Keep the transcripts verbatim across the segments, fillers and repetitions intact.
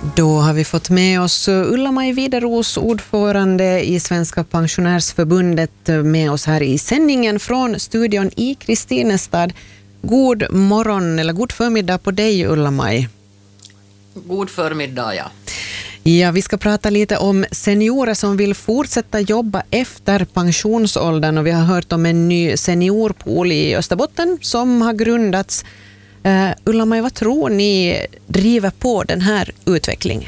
Då har vi fått med oss Ulla-Maj Wideros, ordförande i Svenska pensionärsförbundet, med oss här i sändningen från studion i Kristinestad. God morgon eller god förmiddag på dig, Ulla-Maj. God förmiddag, ja. Ja, vi ska prata lite om seniorer som vill fortsätta jobba efter pensionsåldern, och vi har hört om en ny seniorpool i Österbotten som har grundats. Uh, Ulla-Maj, vad tror ni driver på den här utvecklingen?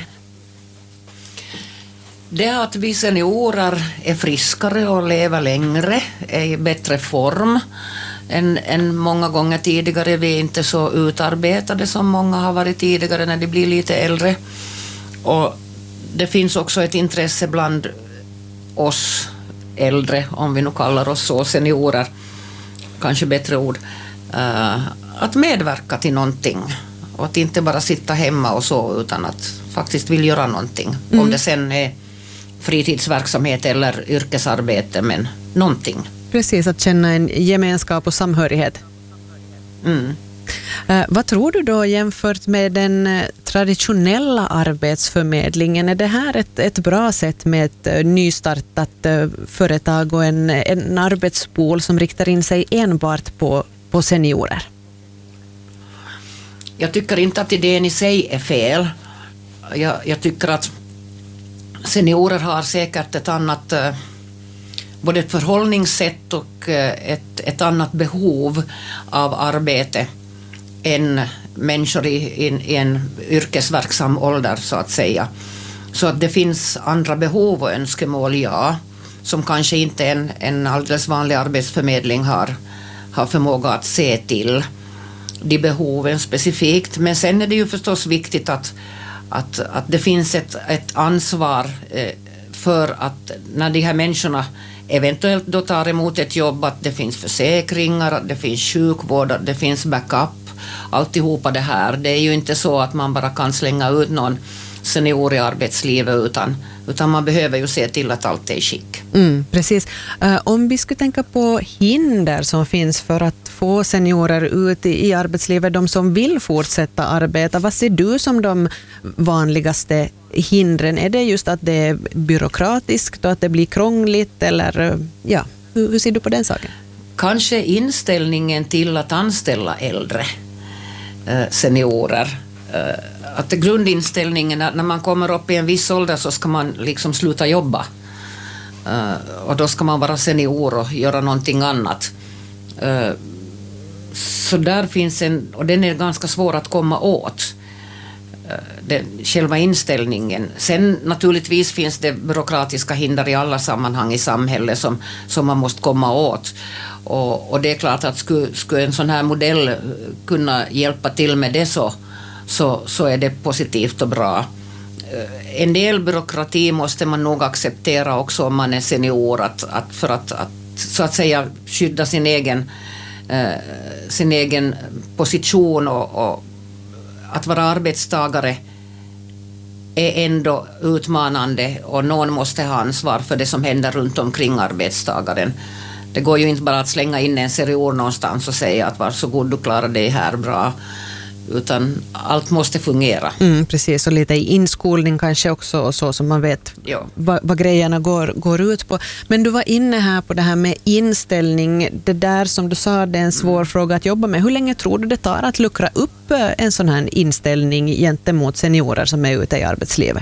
Det är att vi seniorer är friskare och lever längre, är i bättre form än, än många gånger tidigare. Vi är inte så utarbetade som många har varit tidigare när de blir lite äldre. Och det finns också ett intresse bland oss äldre, om vi nu kallar oss så, seniorer, kanske bättre ord, uh, att medverka till någonting och att inte bara sitta hemma och så, utan att faktiskt vill göra någonting. Mm. Om det sen är fritidsverksamhet eller yrkesarbete, men någonting. Precis, att känna en gemenskap och samhörighet. Mm. Uh, vad tror du då jämfört med den uh, traditionella arbetsförmedlingen? Är det här ett, ett bra sätt med ett uh, nystartat uh, företag och en, en arbetspool som riktar in sig enbart på, på seniorer? Jag tycker inte att idén i sig är fel. Jag, jag tycker att seniorer har säkert ett annat uh, både ett förhållningssätt och uh, ett, ett annat behov av arbete än människor i, i, i en yrkesverksam ålder, så att säga. Så att det finns andra behov och önskemål, ja, som kanske inte en, en alldeles vanlig arbetsförmedling har, har förmåga att se till de behoven specifikt. Men sen är det ju förstås viktigt att, att, att det finns ett, ett ansvar eh, för att när de här människorna eventuellt då tar emot ett jobb, att det finns försäkringar, att det finns sjukvård, att det finns backup, alltihopa det här. Det är ju inte så att man bara kan slänga ut någon senior i arbetslivet, utan, utan man behöver ju se till att allt är i skick. Mm, precis. Uh, om vi skulle tänka på hinder som finns för att få seniorer ut i, i arbetslivet, de som vill fortsätta arbeta, vad ser du som de vanligaste hindren? Är det just att det är byråkratiskt och att det blir krångligt, eller ja, hur, hur ser du på den saken? Kanske inställningen till att anställa äldre eh, seniorer. Eh, att grundinställningen är att när man kommer upp i en viss ålder så ska man liksom sluta jobba. Uh, och då ska man vara senior och göra någonting annat. Uh, så där finns en, och den är ganska svår att komma åt, uh, den, själva inställningen. Sen naturligtvis finns det byråkratiska hinder i alla sammanhang i samhället som, som man måste komma åt. Och, och det är klart att skulle, skulle en sån här modell kunna hjälpa till med det, så Så, så är det positivt och bra. En del byråkrati måste man nog acceptera också om man är senior, att, att för att, att så att säga skydda sin egen, eh, sin egen position, och, och att vara arbetstagare är ändå utmanande, och någon måste ha ansvar för det som händer runt omkring arbetstagaren. Det går ju inte bara att slänga in en senior någonstans och säga att varsågod, du klarar dig här bra, utan allt måste fungera. Mm, precis, och lite i inskolning kanske också, och så som man vet ja. vad, vad grejerna går, går ut på. Men du var inne här på det här med inställning, det där som du sa, det är en svår mm. fråga att jobba med. Hur länge tror du det tar att luckra upp en sån här inställning gentemot seniorer som är ute i arbetslivet?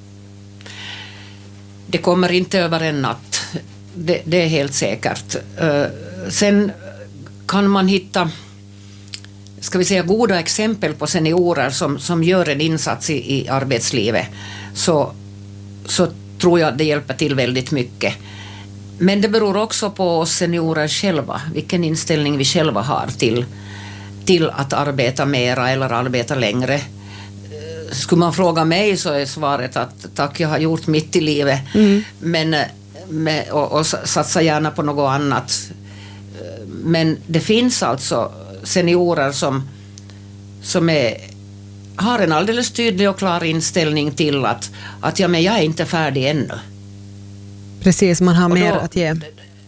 Det kommer inte över en natt, det, det är helt säkert. Uh, sen kan man hitta, ska vi säga, goda exempel på seniorer som, som gör en insats i, i arbetslivet, så, så tror jag det hjälper till väldigt mycket. Men det beror också på oss seniorer själva, vilken inställning vi själva har till, till att arbeta mera eller arbeta längre. Skulle man fråga mig så är svaret att tack, jag har gjort mitt i livet, mm. men, med, och, och satsa gärna på något annat. Men det finns alltså seniorer som, som är, har en alldeles tydlig och klar inställning till att, att ja, men jag är inte färdig ännu. Precis, man har och mer då, att ge.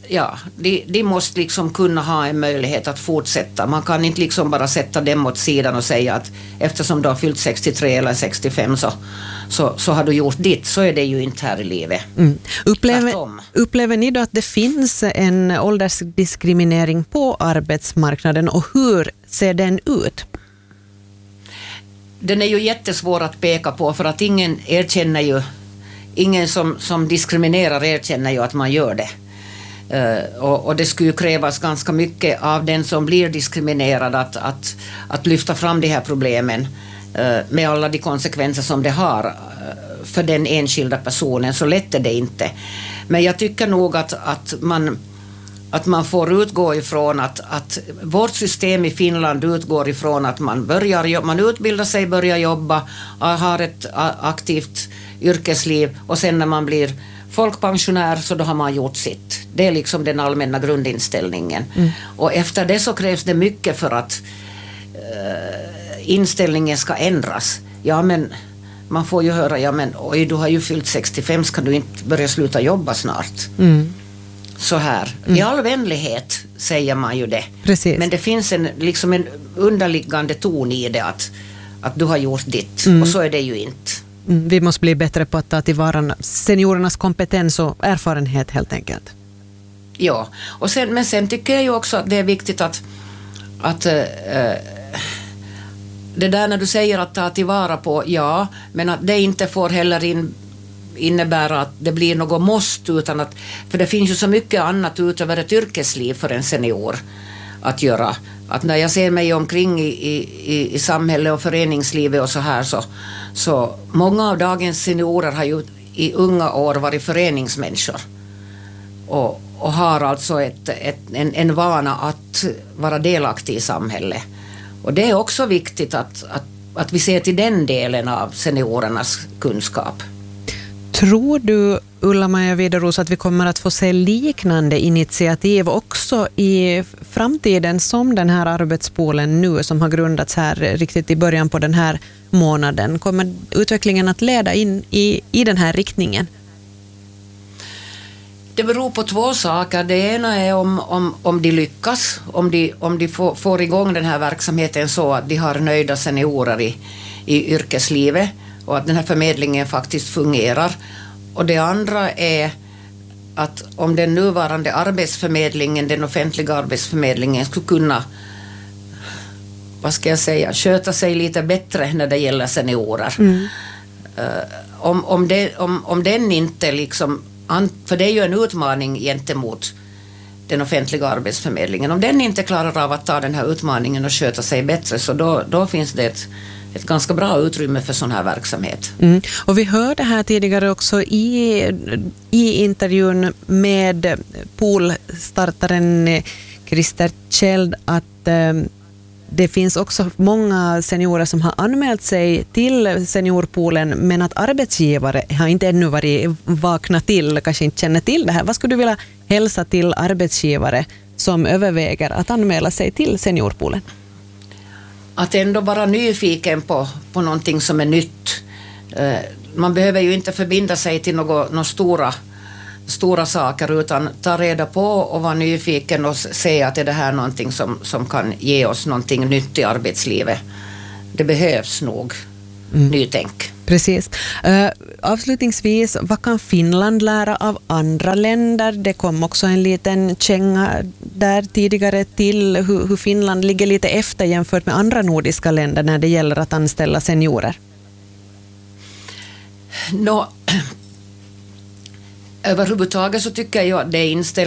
ja, de, de måste liksom kunna ha en möjlighet att fortsätta. Man kan inte liksom bara sätta dem åt sidan och säga att eftersom du har fyllt sextiotre eller sextiofem så, så, så har du gjort ditt. Så är det ju inte här i livet. Mm. Upplever, upplever ni då att det finns en åldersdiskriminering på arbetsmarknaden och hur ser den ut? Den är ju jättesvår att peka på för att ingen erkänner ju, ingen som, som diskriminerar erkänner ju att man gör det. Uh, och, och det skulle krävas ganska mycket av den som blir diskriminerad att, att, att lyfta fram de här problemen uh, med alla de konsekvenser som det har uh, för den enskilda personen. Så lätt är det inte. Men jag tycker nog att, att, man, att man får utgå ifrån att, att vårt system i Finland utgår ifrån att man, börjar, man utbildar sig, börjar jobba, har ett aktivt yrkesliv och sen när man blir folkpensionär så då har man gjort sitt. Det är liksom den allmänna grundinställningen. Mm. Och efter det så krävs det mycket för att uh, inställningen ska ändras. Ja men man får ju höra, ja men oj du har ju fyllt sextiofem, ska du inte börja sluta jobba snart? Mm. Så här. Mm. I all vänlighet säger man ju det. Precis. Men det finns en, liksom en underliggande ton i det att, att du har gjort ditt. Mm. Och så är det ju inte. Vi måste bli bättre på att ta tillvara seniorernas kompetens och erfarenhet helt enkelt. Ja, och sen, men sen tycker jag ju också att det är viktigt att, att äh, det där när du säger att ta tillvara på, ja, men att det inte får heller in, innebära att det blir något måste, utan att, för det finns ju så mycket annat utöver ett yrkesliv för en senior att göra. Att när jag ser mig omkring i, i, i samhället och föreningslivet och så här så, så många av dagens seniorer har ju i unga år varit föreningsmänniskor och, och har alltså ett, ett, en, en vana att vara delaktig i samhället. Och det är också viktigt att, att, att vi ser till den delen av seniorernas kunskap. Tror du, Ulla-Maja Wideros, att vi kommer att få se liknande initiativ också i framtiden som den här arbetspoolen nu som har grundats här riktigt i början på den här månaden? Kommer utvecklingen att leda in i, i den här riktningen? Det beror på två saker. Det ena är om, om, om de lyckas, om de, om de får, får igång den här verksamheten så att de har nöjda seniorer i, i yrkeslivet och att den här förmedlingen faktiskt fungerar. Och det andra är att om den nuvarande arbetsförmedlingen, den offentliga arbetsförmedlingen skulle kunna, vad ska jag säga, sköta sig lite bättre när det gäller seniorer. Mm. Uh, om, om, det, om, om den inte liksom, för det är ju en utmaning gentemot den offentliga arbetsförmedlingen. Om den inte klarar av att ta den här utmaningen och sköta sig bättre så då, då finns det ett ett ganska bra utrymme för sån här verksamhet. Mm. Och vi hörde här tidigare också i, i intervjun med poolstartaren Christer Kjeld att eh, det finns också många seniorer som har anmält sig till seniorpoolen men att arbetsgivare har inte ännu varit vakna till, kanske inte känner till det här. Vad skulle du vilja hälsa till arbetsgivare som överväger att anmäla sig till seniorpoolen? Att ändå vara nyfiken på, på någonting som är nytt. Eh, man behöver ju inte förbinda sig till några, några stora, stora saker utan ta reda på och vara nyfiken och se att är det här någonting som, som kan ge oss någonting nytt i arbetslivet. Det behövs nog mm. nytänk. Precis. Uh, avslutningsvis, vad kan Finland lära av andra länder? Det kom också en liten känga där tidigare till hur, hur Finland ligger lite efter jämfört med andra nordiska länder när det gäller att anställa seniorer. Nå, överhuvudtaget så tycker jag att det är inställt